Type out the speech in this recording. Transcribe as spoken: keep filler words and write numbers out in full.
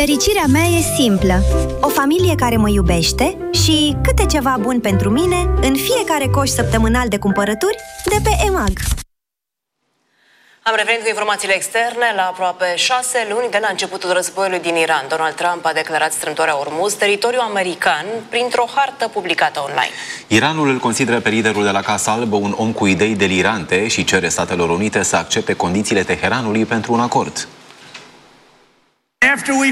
Fericirea mea e simplă. O familie care mă iubește și câte ceva bun pentru mine în fiecare coș săptămânal de cumpărături de pe E M A G. Am revenit cu informațiile externe. La aproape șase luni de la începutul războiului din Iran, Donald Trump a declarat strâmtoarea Ormuz teritoriu american printr-o hartă publicată online. Iranul îl consideră pe liderul de la Casa Albă un om cu idei delirante și cere Statelor Unite să accepte condițiile Teheranului pentru un acord.